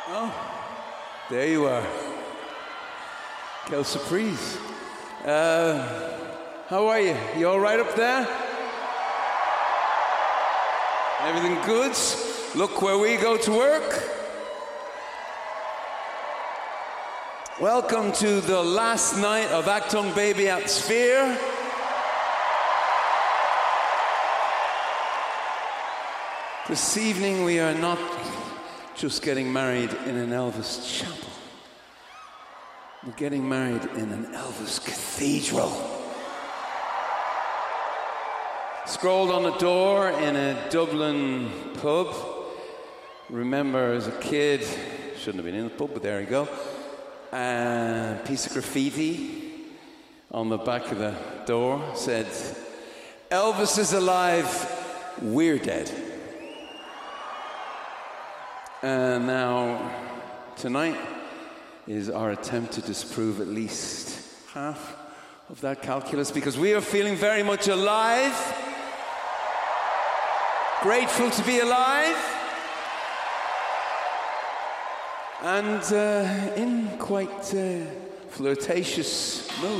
There you are. Quelle surprise. How are you? You all right up there? Everything good? Look where we go to work. Welcome to the last night of Achtung Baby at Sphere. This evening we are not just getting married in an Elvis chapel. We're getting married in an Elvis cathedral. Scrolled on the door in a Dublin pub. Remember as a kid, shouldn't have been in the pub, but there you go. A piece of graffiti on the back of the door said, "Elvis is alive, we're dead." And now, tonight is our attempt to disprove at least half of that calculus, because we are feeling very much alive, grateful to be alive, and in quite flirtatious mood.